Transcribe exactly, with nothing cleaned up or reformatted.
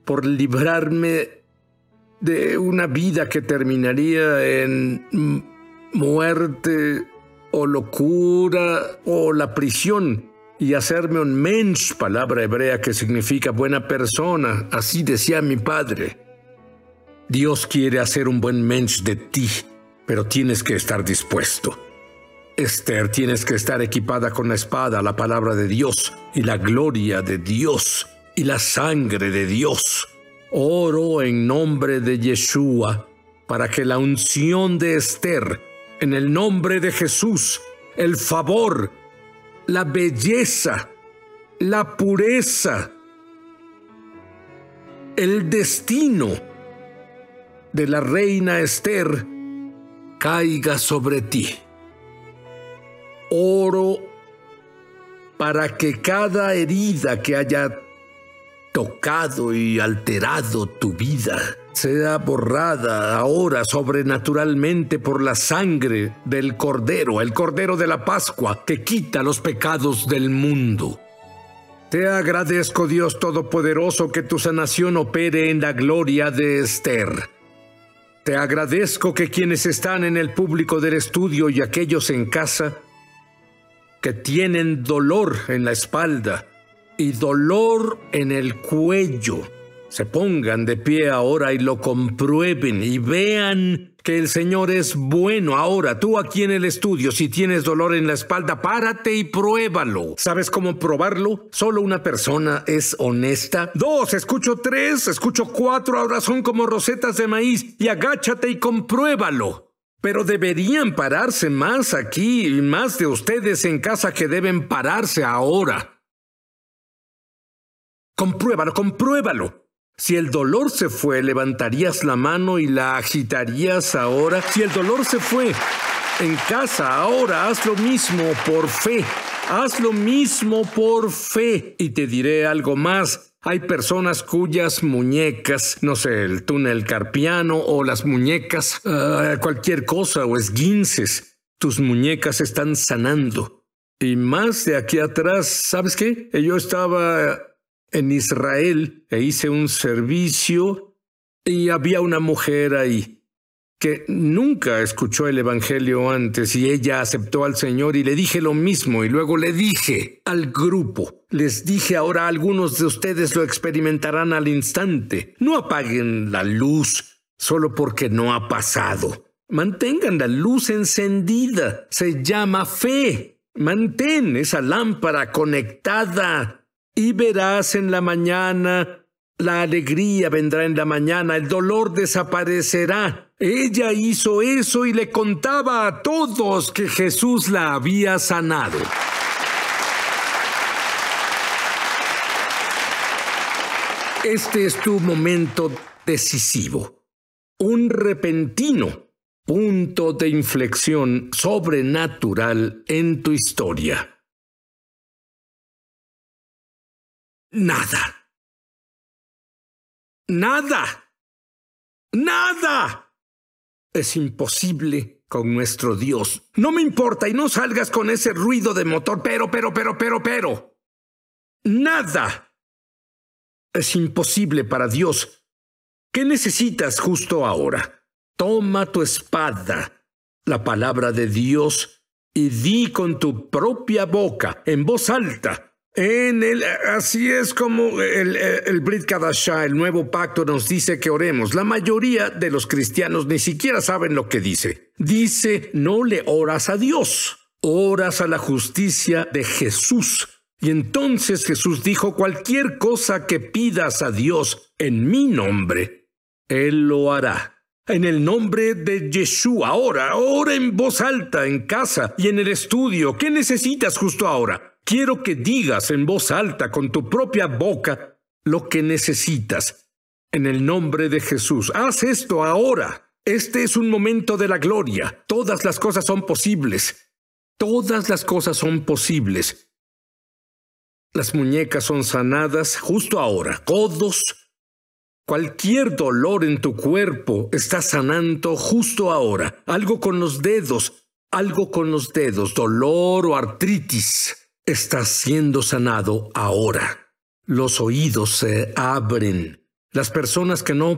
por librarme de una vida que terminaría en muerte o locura o la prisión y hacerme un mensch, palabra hebrea que significa buena persona. Así decía mi padre. Dios quiere hacer un buen mensch de ti, pero tienes que estar dispuesto. Esther, tienes que estar equipada con la espada, la palabra de Dios y la gloria de Dios y la sangre de Dios. Oro en nombre de Yeshua para que la unción de Esther, en el nombre de Jesús, el favor, la belleza, la pureza, el destino de la reina Esther caiga sobre ti. Oro para que cada herida que haya tocado y alterado tu vida sea borrada ahora sobrenaturalmente por la sangre del Cordero, el Cordero de la Pascua, que quita los pecados del mundo. Te agradezco, Dios Todopoderoso, que tu sanación opere en la gloria de Esther. Te agradezco que quienes están en el público del estudio y aquellos en casa que tienen dolor en la espalda y dolor en el cuello, se pongan de pie ahora y lo comprueben y vean que el Señor es bueno. Ahora, tú aquí en el estudio, si tienes dolor en la espalda, párate y pruébalo. ¿Sabes cómo probarlo? Solo una persona es honesta. Dos, escucho tres, escucho cuatro, ahora son como rosetas de maíz, y agáchate y compruébalo. Pero deberían pararse más aquí y más de ustedes en casa que deben pararse ahora. Compruébalo, compruébalo. Si el dolor se fue, levantarías la mano y la agitarías ahora. Si el dolor se fue en casa ahora, haz lo mismo por fe. Haz lo mismo por fe. Y te diré algo más. Hay personas cuyas muñecas, no sé, el túnel carpiano o las muñecas, uh, cualquier cosa o esguinces, tus muñecas están sanando. Y más de aquí atrás, ¿sabes qué? Yo estaba en Israel e hice un servicio y había una mujer ahí que nunca escuchó el evangelio antes y ella aceptó al Señor y le dije lo mismo y luego le dije al grupo, les dije ahora algunos de ustedes lo experimentarán al instante. No apaguen la luz solo porque no ha pasado. Mantengan la luz encendida. Se llama fe. Mantén esa lámpara conectada. Y verás en la mañana, la alegría vendrá en la mañana, el dolor desaparecerá. Ella hizo eso y le contaba a todos que Jesús la había sanado. Este es tu momento decisivo, un repentino punto de inflexión sobrenatural en tu historia. Nada. Nada. Nada. Es imposible con nuestro Dios. No me importa y no salgas con ese ruido de motor, pero, pero, pero, pero, pero. Nada. Es imposible para Dios. ¿Qué necesitas justo ahora? Toma tu espada, la palabra de Dios, y di con tu propia boca, en voz alta, En el, así es como el, el, el Brit Kadashah, el nuevo pacto, nos dice que oremos. La mayoría de los cristianos ni siquiera saben lo que dice. Dice, no le oras a Dios, oras a la justicia de Jesús. Y entonces Jesús dijo, cualquier cosa que pidas a Dios en mi nombre, Él lo hará. En el nombre de Yeshua, ahora, ora en voz alta, en casa y en el estudio. ¿Qué necesitas justo ahora? Quiero que digas en voz alta con tu propia boca lo que necesitas. En el nombre de Jesús, haz esto ahora. Este es un momento de la gloria. Todas las cosas son posibles. Todas las cosas son posibles. Las muñecas son sanadas justo ahora. Codos. Cualquier dolor en tu cuerpo está sanando justo ahora. Algo con los dedos. Algo con los dedos. Dolor o artritis. Está siendo sanado ahora. Los oídos se abren. Las personas que no